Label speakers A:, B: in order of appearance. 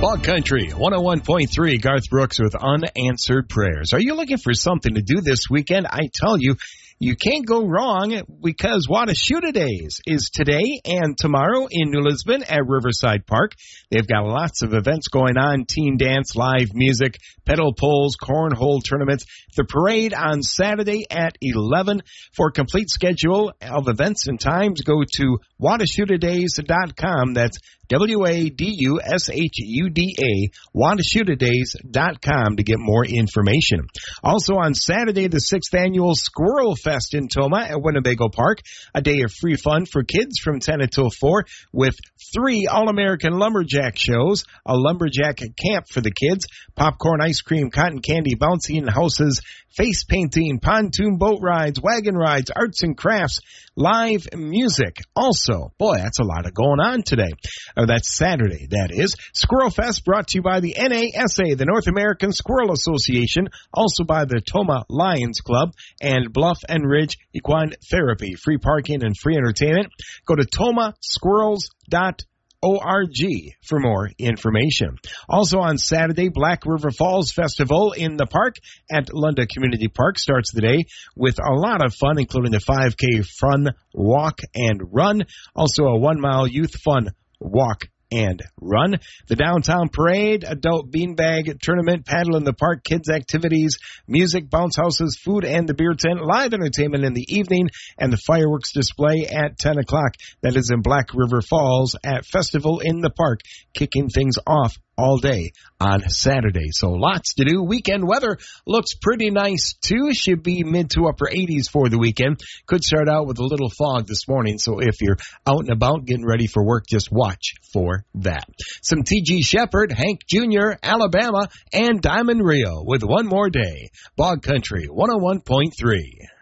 A: Bog Country 101.3, Garth Brooks with Unanswered Prayers. Are you looking for something to do this weekend? I tell you, you can't go wrong because Wada-Shoota Days is today and tomorrow in New Lisbon at Riverside Park. They've got lots of events going on, teen dance, live music, pedal pulls, cornhole tournaments. The parade on Saturday at 11. For a complete schedule of events and times, go to WadaShootaDays.com. That's WADUSHUDA, WadaShootaDays.com to get more information. Also on Saturday, the 6th annual Squirrel Fest in Tomah at Winnebago Park. A day of free fun for kids from 10 until 4 with 3 All-American Lumberjack shows, a Lumberjack camp for the kids, popcorn, ice cream, cotton candy, bouncing houses, face painting, pontoon boat rides, wagon rides, arts and crafts, live music. Also, boy, that's a lot of going on today. That's Saturday, that is. Squirrel Fest brought to you by the NASA, the North American Squirrel Association, also by the Tomah Lions Club, and Bluff and Ridge Equine Therapy. Free parking and free entertainment. Go to TomahSquirrels.org for more information. Also on Saturday, Black River Falls Festival in the park at Lunda Community Park starts the day with a lot of fun, including the 5K fun walk and run. Also a 1-mile youth fun walk and run. The downtown parade, adult beanbag tournament, paddle in the park, kids activities, music, bounce houses, food, and the beer tent, live entertainment in the evening, and the fireworks display at 10 o'clock. That is in Black River Falls at Festival in the Park, kicking things off all day on Saturday. So lots to do. Weekend weather looks pretty nice too. Should be mid to upper 80s for the weekend. Could start out with a little fog this morning. So if you're out and about getting ready for work, just watch for that. Some T.G. Shepherd, Hank Jr., Alabama, and Diamond Rio with One More Day. Bog Country 101.3.